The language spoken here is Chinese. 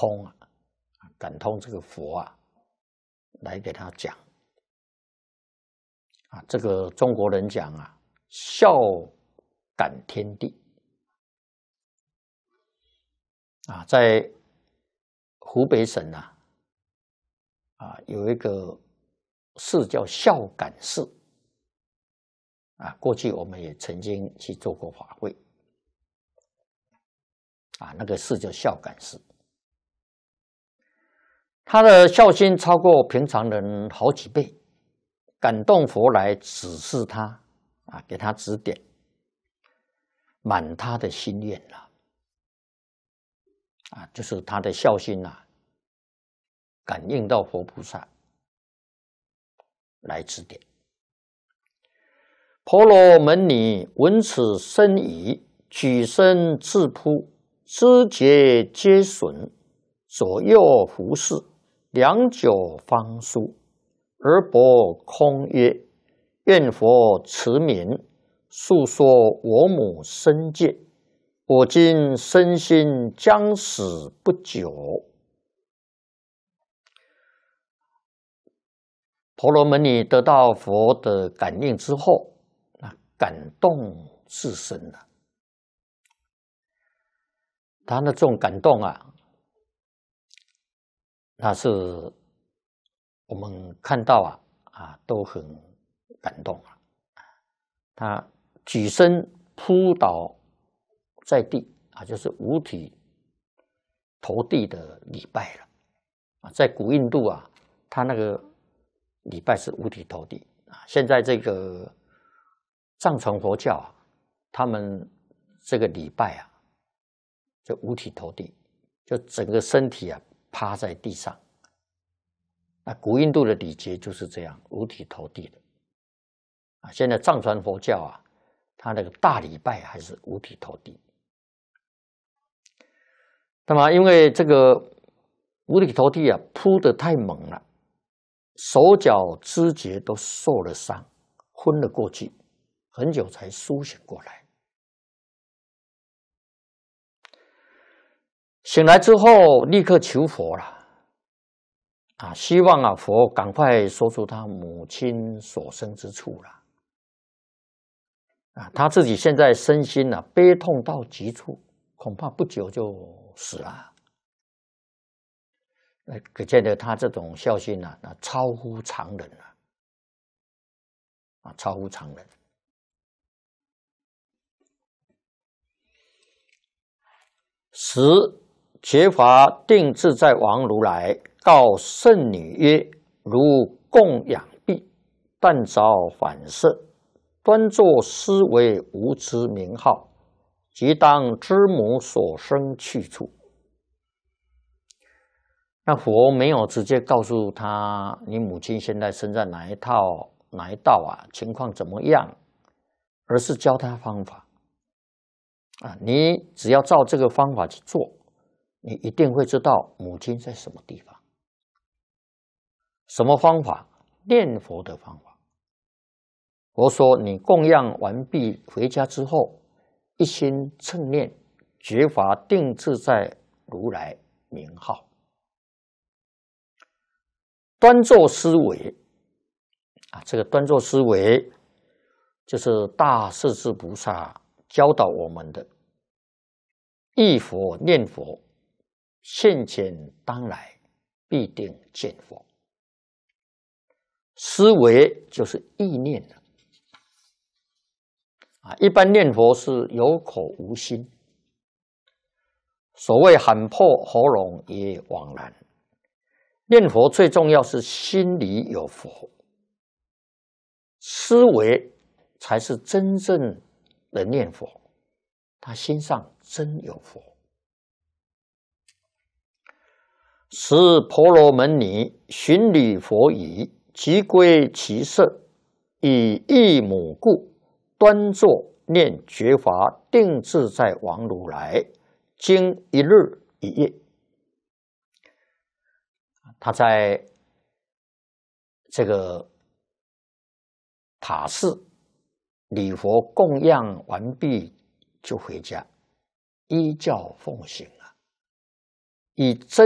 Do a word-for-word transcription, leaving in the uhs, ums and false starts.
通啊，感通这个佛啊，来给他讲啊，这个中国人讲啊，孝感天地啊，在湖北省啊，啊有一个寺叫孝感寺啊，过去我们也曾经去做过法会啊，那个寺叫孝感寺。他的孝心超过平常人好几倍，感动佛来指示他啊，给他指点，满他的心愿了啊，就是他的孝心啊，感应到佛菩萨来指点。婆罗门女闻此深疑，举身自扑，肢节皆损，左右服侍，良久方殊。而伯空曰：愿佛慈悯，诉说我母身戒，我今身心将死不久。婆罗门女得到佛的感应之后，感动至深了。他的这种感动啊，那是我们看到啊啊都很感动啊。他举身扑倒在地啊，就是五体投地的礼拜了啊。在古印度啊，他那个礼拜是五体投地啊。现在这个藏传佛教啊，他们这个礼拜啊，就五体投地，就整个身体啊趴在地上。那古印度的礼节就是这样，五体投地的啊。现在藏传佛教啊，他那个大礼拜还是五体投地。那么因为这个五体投地啊，扑得太猛了，手脚肢节都受了伤，昏了过去，很久才苏醒过来。醒来之后，立刻求佛了。啊，希望啊佛赶快说出他母亲所生之处了。啊，他自己现在身心啊悲痛到极处，恐怕不久就死了。那可见得他这种孝心啊，那超乎常人啊，啊，超乎常人。时觉华定自在王如来告圣女曰：如供养毕，但遭反射，端坐思维无知名号，即当知母所生去处。那佛没有直接告诉他你母亲现在生在哪一套哪一道啊，情况怎么样，而是教他方法啊，你只要照这个方法去做，你一定会知道母亲在什么地方。什么方法？念佛的方法。佛说，你供养完毕回家之后，一心称念觉华定自在如来名号，端坐思维啊，这个端坐思维就是大势至菩萨教导我们的，忆佛念佛，现前当来，必定见佛。思维就是意念的啊，一般念佛是有口无心，所谓喊破喉咙也枉然。念佛最重要是心里有佛，思维才是真正的念佛，他心上真有佛。时婆罗门女寻礼佛语，即归其舍，以忆母故，端坐念觉华定自在王如来，经一日一夜。他在这个塔寺礼佛供养完毕就回家，依教奉行啊，以真